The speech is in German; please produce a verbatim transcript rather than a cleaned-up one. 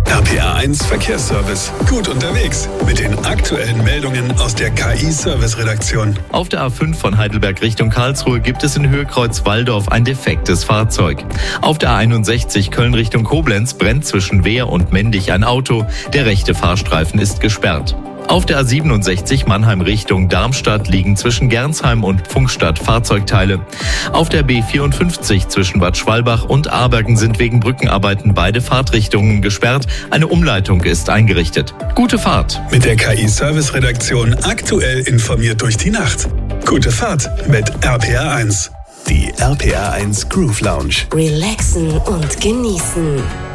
R P R eins Verkehrsservice. Gut unterwegs mit den aktuellen Meldungen aus der K I-Service-Redaktion. Auf der A fünf von Heidelberg Richtung Karlsruhe gibt es in Höhe Kreuz-Walldorf ein defektes Fahrzeug. Auf der A einundsechzig Köln Richtung Koblenz brennt zwischen Wehr und Mendig ein Auto. Der rechte Fahrstreifen ist gesperrt. Auf der A siebenundsechzig Mannheim Richtung Darmstadt liegen zwischen Gernsheim und Pfungstadt Fahrzeugteile. Auf der B vierundfünfzig zwischen Bad Schwalbach und Abergen sind wegen Brückenarbeiten beide Fahrtrichtungen gesperrt. Eine Umleitung ist eingerichtet. Gute Fahrt. Mit der K I-Service-Redaktion aktuell informiert durch die Nacht. Gute Fahrt mit R P R eins. Die R P R eins Groove Lounge. Relaxen und genießen.